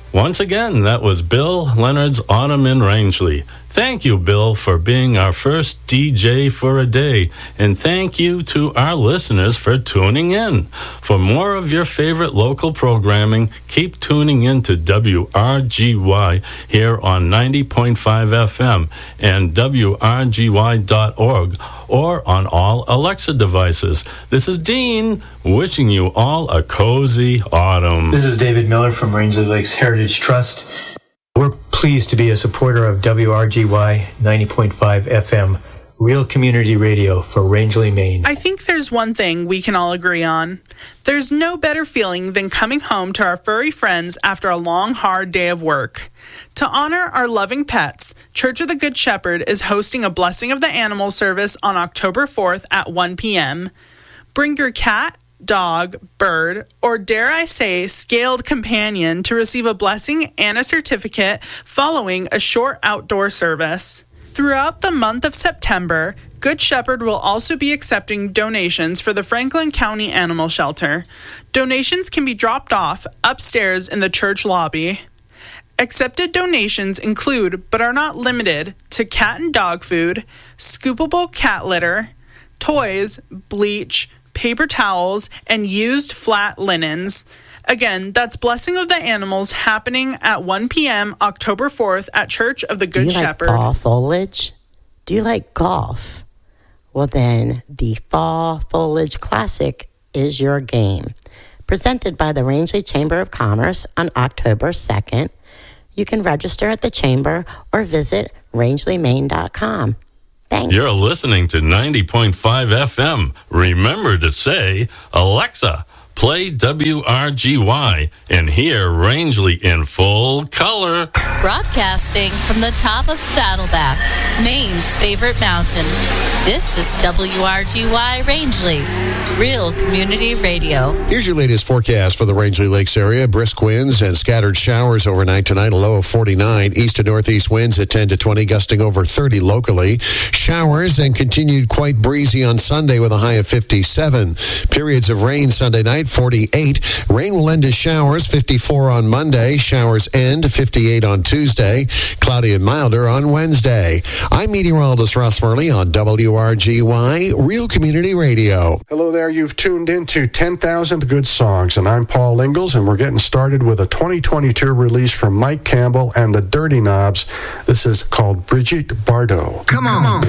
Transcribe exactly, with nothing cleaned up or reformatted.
Once again, that was Bill Leonard's Autumn in Rangeley. Thank you, Bill, for being our first D J for a day. And thank you to our listeners for tuning in. For more of your favorite local programming, keep tuning in to W R G Y here on ninety point five F M and W R G Y dot org or on all Alexa devices. This is Dean wishing you all a cozy autumn. This is David Miller from Rangeley Lakes Heritage Trust. We're pleased to be a supporter of W R G Y ninety point five F M, real community radio for Rangeley, Maine. I think there's one thing we can all agree on. There's no better feeling than coming home to our furry friends after a long, hard day of work. To honor our loving pets, Church of the Good Shepherd is hosting a Blessing of the Animal service on October fourth at one p.m. Bring your cat, dog, bird, or dare I say, scaled companion to receive a blessing and a certificate following a short outdoor service. Throughout the month of September, Good Shepherd will also be accepting donations for the Franklin County Animal Shelter. Donations can be dropped off upstairs in the church lobby. Accepted donations include, but are not limited to, cat and dog food, scoopable cat litter, toys, bleach, paper towels, and used flat linens. Again, that's Blessing of the Animals happening at one p.m. October fourth at Church of the Good Do you Shepherd. like fall foliage? Do you like golf? Well then, the Fall Foliage Classic is your game. Presented by the Rangeley Chamber of Commerce on October second. You can register at the Chamber or visit rangeley maine dot com. Thanks. You're listening to ninety point five F M. Remember to say, Alexa, play W R G Y and hear Rangeley in full color. Broadcasting from the top of Saddleback, Maine's favorite mountain. This is W R G Y Rangeley, real community radio. Here's your latest forecast for the Rangeley Lakes area. Brisk winds and scattered showers overnight tonight, a low of forty-nine. East to northeast winds at ten to twenty, gusting over thirty locally. Showers and continued quite breezy on Sunday with a high of fifty-seven. Periods of rain Sunday night, forty-eight. Rain will end as showers, fifty-four on Monday. Showers end, fifty-eight on Tuesday. Cloudy and milder on Wednesday. I'm meteorologist Ross Murley on W R G Y, Real Community Radio. Hello there. You've tuned into ten thousand Good Songs, and I'm Paul Ingalls, and we're getting started with a twenty twenty-two release from Mike Campbell and the Dirty Knobs. This is called Brigitte Bardot. Come on.